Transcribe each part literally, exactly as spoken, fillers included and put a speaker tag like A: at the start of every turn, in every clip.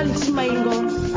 A: ndali chimaingo.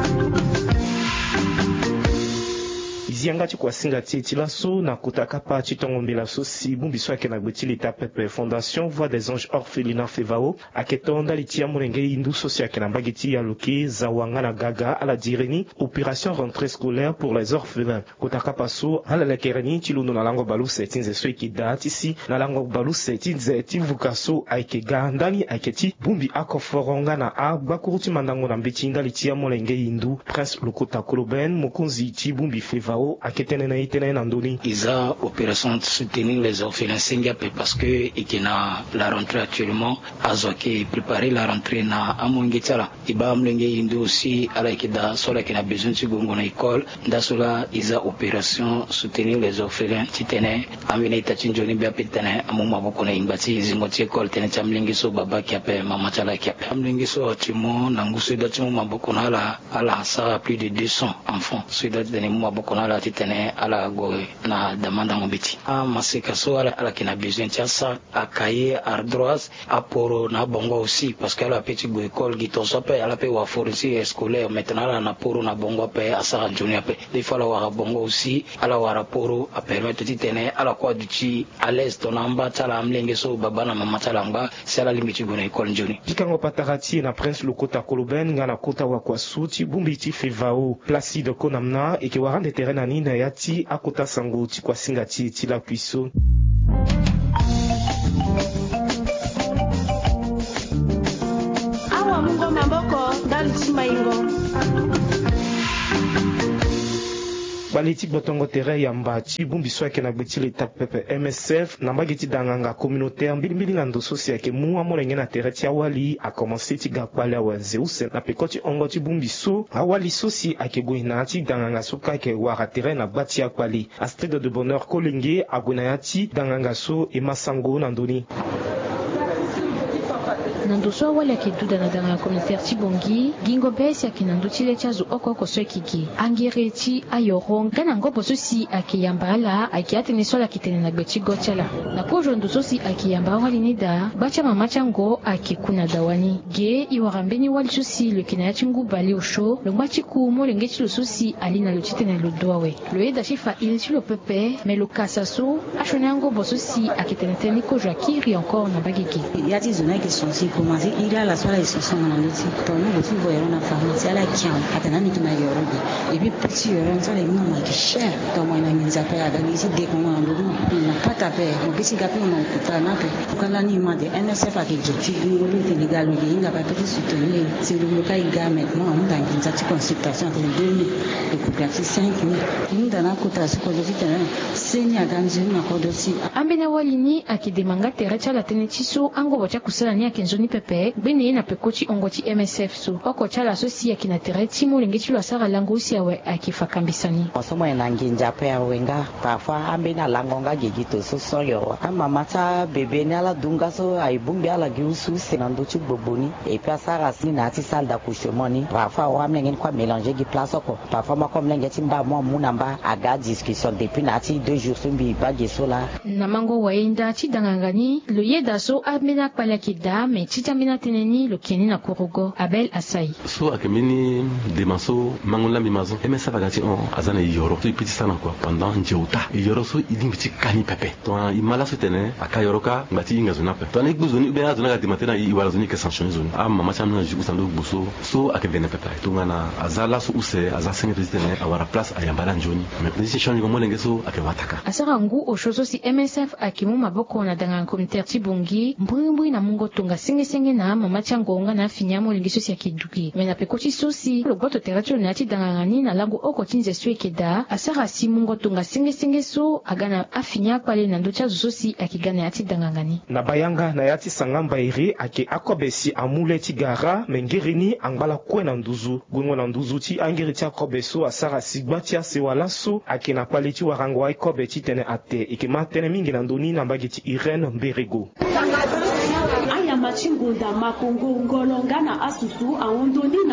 B: Zianga chikwa singa titi lasso na kutaka pa chitongombela so si bumbiso yake na gbetili ta pepe Fondation Voix des Anges Orphelins Fevao aketonda litia mulenge indu sosi yake na bagiti ya luki za wangana gaga ala direni opération rentrée scolaire pour les orphelins kutaka paso ala lekereni chiluno na lango balu setinze so ikida tisi na lango balu setinze tivukaso aikega ndani aiketi bumbi akoforonga na a bakuruti mandango na mbeti ndali tia mulenge indu Prince Lokota Koloben mukunzi ti bumbi Fevao
C: Ils ont opération de soutenir les orphelins Singape parce que ikina la rentrée actuellement azoke préparer la rentrée na amongetsala iba mlenge indu aussi ala ikida sola kina besoin de gongo na école ndasola ils ont opération soutenir les orphelins titene amene tachinjoni bia petene amuma boko na imbati zingoti école tene chamlenge so baba kiape mama chala kiape amlenge so atimo na ngusu datimo maboko na ala ala ça plus de deux cents enfants so datene maboko na titene ala go na demanda ngobiti a masika so ala ala kina besoin tiasa akaye ardroise aporo na bongo aussi parce que la petite go école gito sope ala pe wa forestier scolaire maintenant ala na poro na bongo pe asa joni pe il faut la wa bongo aussi ala wa raporo a permettre titene ala kwa duchi à l'est tonamba tala amlenge so baba na mama talamba c'est la limite go na école joni
B: pikango patarati na Prince Lokota Koloben ngana kota wa kwa suti bumbiti Fevao Placide Konamna et que warande terrain nina yati akota sango ti kwa singa ti ti la puiso.
A: Awa mungo mamboko ndali chimaingo.
B: Baliti botongo tere yamba chi bumbiso yake na gbetili ta pepe M S F na mbagiti danganga communautaire mbili mbili ngando sosi yake muwa molenge na tere ti awali a commencé ti gakwale wa zeuse na pekoti ongo ti bumbiso awali sosi ake gwina ti danganga soka ke wara tere na gbati akwali Astrid de Bonheur kolenge agwina ya ti danganga so e masango na ndoni
D: Nandoso awali akiduda na danga communautaire Tibongi, gingo besi akinando chile chazu oko koso ekiki. Angireti ayoron, gana ngopo sosi akiyambala, akiatene sola kitene na gbeti gochala. Na kojo ndososi akiyamba wali nida, bacha mamacha ngo akikuna dawani. Ge, iwarambeni wali sosi le kinayati ngu bali osho, lombachi kuumo lengechi lo sosi alina lo chitene lo doawe. Lo eda shifa iliti lo pepe, me lo kasaso, ashonyango bososi akitene teni kojo akiri encore na bagiki.
E: Yati zona ki sonsi commencé il a la soirée ils sont en Andalousie donc nous aussi voyons la pharmacie à la qui a atteint qui m'a yorbi et puis petit yoron ça les maman qui cher donc moi il m'a appelé à la ici dès qu'on a on n'a pas tapé mon petit gars on a tout na pe quand la ni m'a de N S F a qui dit il est légal il n'a pas petit soutenir c'est le cas il gars maintenant on dans une petite consultation entre deux mille et pour gagner cinq mille nous dans la côte à ce que je dis c'est ni à ganzi na kodosi
D: ambena walini akidemanga terecha la tenetiso ango wacha kusala ni akenzoni pepe bene na pekoti ongoti M S F so oko chala sosi akina tereti mulengeti lo asara lango usi awe akifakambisani
F: masomo ena nginja pe awenga parfois ambena langonga gigito so soyo ama mata bebe ni ala dunga so aibumbi ala giusu senando chi boboni et puis asara si na ti salle d'accouchement ni parfois wa mlengen kwa mélanger gi place oko parfois ma comme lengeti mba mo munamba aga discussion depuis na ti deux jours so mbi ba gesola
D: na mango waenda ti dangangani lo yeda so amena pala kida me ti tamina teneni lo keni na kurugo Abel Asai
G: so akemini demaso mangola mi mazo et mais ça va gati on azana yoro so petit sana quoi pendant njeuta yoro so ili petit kani pepe to imala so tene aka yoroka ngati inga zona pe to na gbuzoni be azona ga dimatena i wala zoni ke sanction zoni amma macha na ju usando buso so akebene pepe to ngana azala so use azasenge tene awara place ayambala njoni mais position ngo molenge so akewataka
D: asara ngu oshozo si M S F akimu maboko na danga communautaire Tibongi mbwimbwi na mungo tonga senge senge na mama changonga na finyamo lingiso si akiduki mena pekoti sosi lo boto teratio na ti danga ngani na lango oko tinze swekeda asara si mungo tonga senge senge so agana afinya pale na ndocha sosi akigana ya ti danga ngani
B: na bayanga na yati sangamba iri ake akobesi amule ti gara mengirini angbala kwe na nduzu gwengo na nduzu ti angiri ti akobeso asara sigba ti asewala so ake na pale ti warango ai kobe ti tene ate ikema tene mingi na ndoni na mbagi ti Irene Mberego
A: Aya machingonda makongo ngolonga na asusu aondoni na leti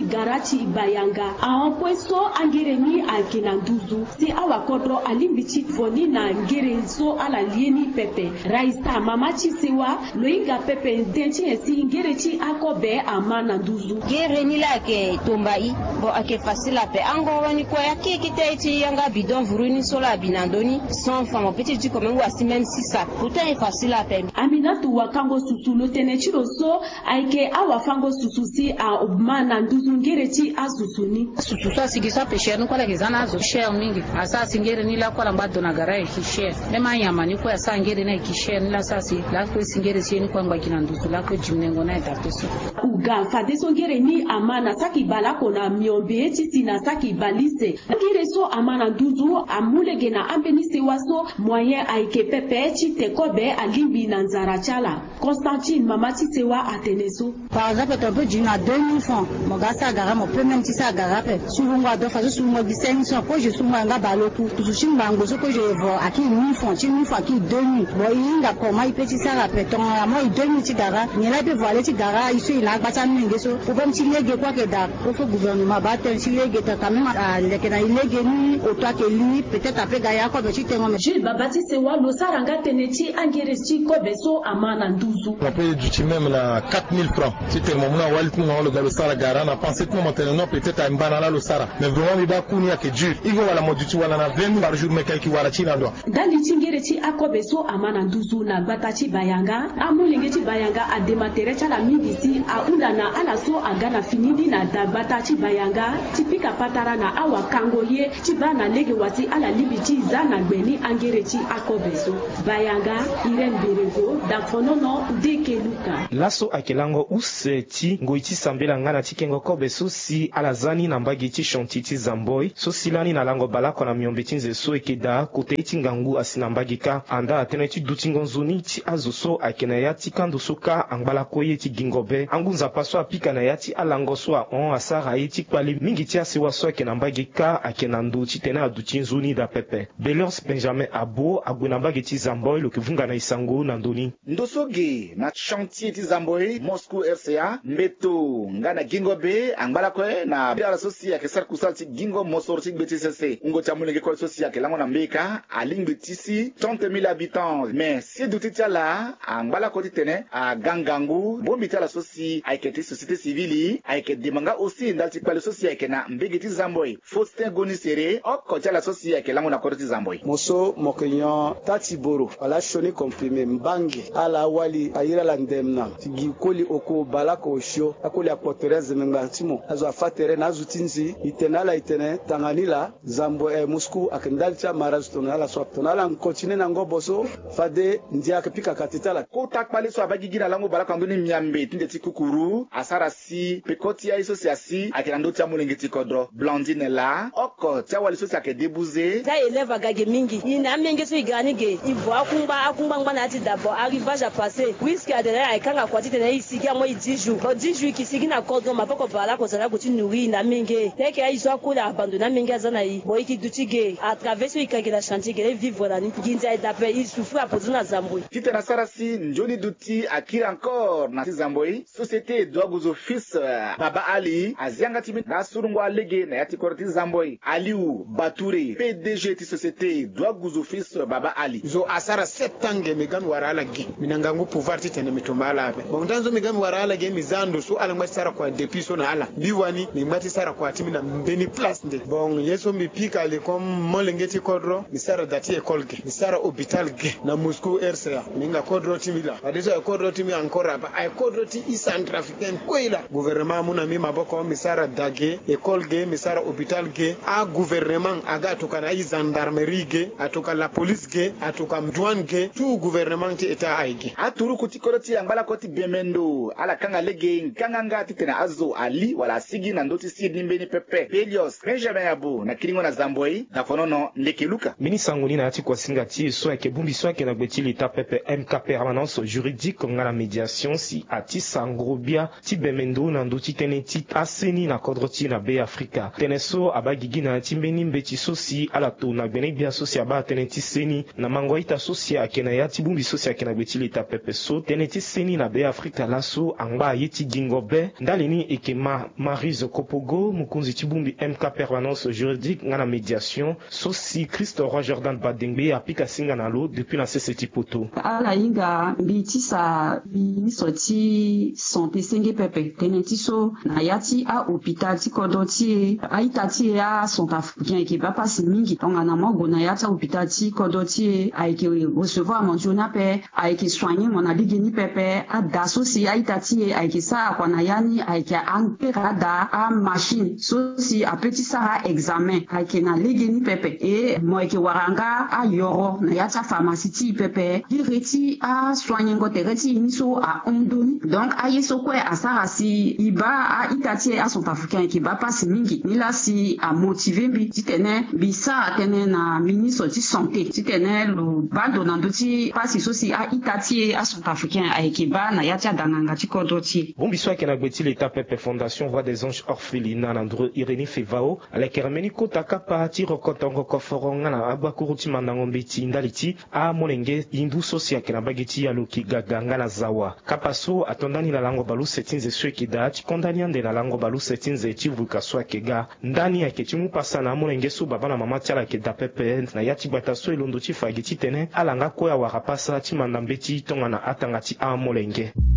A: garachi bayanga aonkweso angereni alkenanduzu si awakodro alimbichi voni na ngerezo ala lieni pepe raisa mamachi sewa loinga pepe ndenchi esi ngerechi akobe amana nduzu
H: gereni lake tombai bo ake fasila pe ango wani kwa yake kitaiti yanga bidon vuruni sola binandoni sans femme petit du comme wasi même si ça pourtant est facile à faire
A: Aminatu wakango susu no tenechiro so aike awafango susu si a obmana nduzu ngerechi asusuni
I: susu sa sigisa pe cher no kwa gezana zo cher mingi asa singere ni la kwa mbado na garai ki cher ema nyama ni kwa sangere na ki cher ni la sasi la kwa singere si ni kwa ngwa nduzu la kwa jimnengo na etapeso
A: uga fadeso ngere ni amana saki balako na miombe eti sina saki balise ngere so amana nduzu amulege na ambenise waso moyen aike pepe eti tekobe alimbi na nzara chala Constantine mamati sewa ateneso
J: par exemple tu peux dire à deux mille francs mon gars ça gara mon peut même si ça gara pe souvent do fa so mo di cinq cents ko je so mo nga baloku tu so mbango so ko je vo aki mille francs tu mille francs aki deux mille bo inga ko mai petit ça rappelle ton mo deux mille ti gara ni la be voile ti gara ici il a bacha mingi so ko comme si lege quoi que da ko fo gouvernement ba ten si lege ta quand même le que na lege ni au toi que lui peut-être après gaya ko be ti tengo me
A: Jules babati sewa lo saranga teneti angeresti ko beso amana nduzu
K: on peut du même na quatre mille francs si tu mon na wali mon le galo sara gara na pensé que maintenant peut-être à mbana lo sara mais vraiment il va kunia que dur il va la moditu wala na vingt par jour mais qui wala china ndo
A: dali tingereti akobeso amana nduzu na batachi bayanga amulengeti bayanga adematere chala midisi a undana ala so agana finidi na dabatachi bayanga tipika patara na awa kangoye tibana lege wasi ala libiti zana gbeni angereti akobeso bayanga Irene Berego dafonono dekeluka
B: laso akelango useti ngoiti sambela ngana tikengo kobeso si alazani na mbagi ti chanti ti zamboy so silani na lango balako na miombe ti nzeso ekeda kote ti ngangu asi na mbagi ka anda atene ti dutingo nzuni ti azo so akena ya ti kando so ka angbalako ye ti gingobe angu nzapa so apika na ya ti alango so ahon asara ye ti kpale mingi ti asewa so akena mbagi ka akena ndu ti tene adu ti nzuni da pepe Belios Benjamin Abo agwe na mbagi ti zamboy lo kivunga na isango na ndoni
L: ndosoge na chantier ti zamboy Moscou R C A mbeto ngana gingobe angbalako na biala sosi ya kesar kusal ti gingo mosor ti gbeti sese ungo chamulenge ko sosi ya kelango na mbeka alingbe tisi trente mille habitants mais si duti tiala angbalako ti tene a gangangu bombi tiala sosi aiketi société civile aike demanga aussi ndal ti pale sosi ya kena mbege ti zamboy Faustin Goni Sere oko tiala sosi ya kelango na kodo ti zamboy
M: moso mokenyo tati boro ala shoni comprimé mbange ala wali ayira la ndemna tigi koli oko balako osho akoli apotereze menga timo azo afatere na zutinzi itenala itene tanganila zambo e Moscou akendal cha maraz tonala so tonala continue na ngoboso fade ndia kapika katitala
L: ko takpale so abagigira lango balako ndoni miambe tinde ti kukuru asara si pekoti ya iso siasi akirando tia mulenge ti kodro Blandine la oko tia wali so ake debuze
N: da eleva gage mingi ina menge so igani ge ivo akumba akumba ngba na ti dabo arrivage à passer whisky adela aikanga kwa tite na isiki amo idiju bo diju kisiki na kodro mapoko bala ko sala ko ti nuri na minge teke ai so akula abandona minge azana yi bo iki dutige à travers so ikage la chantier gele vivre la ni ginza etape il souffre à pozuna zamboy
L: tite na sarasi njoni duti akira encore na zamboy société doaguzo fils Baba Ali azianga timi na surungwa lege na yati korti zamboy Aliou Batouré P D G ti société doaguzo fils Baba Ali
O: zo asara septange migami warala gi minangangu pouvoir ti tene mitomala be bon danzo migami warala ge mizando so ala ngwa sara kwa depuis so na ala biwani ni ngati sara kwa timi na mbeni place nde bon yeso mi pika le comme molengeti kodro mi sara dati école ge mi sara hôpital ge na Moscou R C A ninga kodro timi la adisa kodro timi encore ba ay kodro ti i centrafricaine koila gouvernement muna mi maboko mi sara dage école ge mi sara hôpital ge a gouvernement aga to kana i gendarmerie ge atoka la police ge atoka douane ge tout gouvernement ti eta aigi
L: aturu kuti koroti angala koti bemendo ala kanga lege nkanga ngati tena azo ali wala sigi na ndoti sidi mbeni pepe Belios Benjamin Abo na kilingo na zamboy na fonono ndekeluka
B: minisanguni na ati kwa singa ti so ake bumbi so ake na gbeti lita pepe M K permanence juridique ngala médiation si ati sangrobia ti bemendo na ndoti tene ti aseni na kodro ti na be Afrika tene so abagigi na ti mbeni mbeti so si ala to na gbene bia so si aba tene ti seni na mango ita so si ake na ya ti bumbi so si ake na gbeti lita pepe so tene ti seni na be Afrika la so angba ye ti gingobe ndalini ekema na Marise Kopogo mukunzi chibumbi M K permanence juridique ngana médiation sosi Christo Roi Jordan Badengbe apika singa na lo depuis na seseti poto
P: ala inga mbiti sa ministre ti santé senge pepe teneti so na yati a hôpital ti kodoti a itati a Centrafricain qui va passer mingi tonga na mongo na yati a hôpital ti kodoti a ke recevoir mon jona pe a ke soigner mon aligeni pepe a daso si a itati a ke sa kwa na yani a ke anperada a machine so si a petit sa examen a ke na ligeni pepe e mo ke waranga a yoro na yati a pharmacie ti pepe di reti a soigner ngo te reti ni so a ondoni donc a yeso kwe a sara si iba a itati a Centrafricain qui va passer mingi ni la si a motiver bi titene bi sa tene na ministre ti santé titene lo bando na ndoti pasi so si a itati a Centrafricain a ekiba na yati danganga ti kodoti
B: bon biswa ke na gbeti l'état pepe fondation voix des anges orphelina na ndro Irénie Fevao ala kermeni kota kapa ti rokotongo koforonga na abakuru ti mandango mbeti ndaliti a molenge indu sosia ke na bageti ya loki gaganga na zawa kapaso atondani la lango balu setinze sweki da ti kondani ande la lango balu setinze ti vuka swakega ndani ya ke ti mu pasa na molenge su baba na mama ti ala ke da pepe na yati bata so elondo ti fagi ti tene alanga koya wara pasa ti mandambeti tonga na atanga ti a molenge